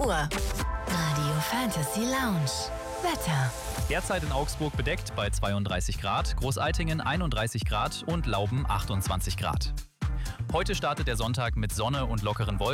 Uhr. Radio Fantasy Lounge. Wetter. Derzeit in Augsburg bedeckt bei 32 Grad, Großaltingen 31 Grad und Lauben 28 Grad. Heute startet der Sonntag mit Sonne und lockeren Wolken.